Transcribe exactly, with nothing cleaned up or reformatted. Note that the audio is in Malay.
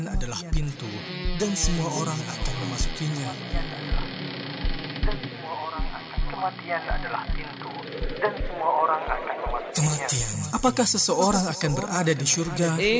adalah pintu dan semua orang akan memasukinya. Kematian adalah pintu dan semua orang akan memasukinya. Kematian. Apakah seseorang akan berada di syurga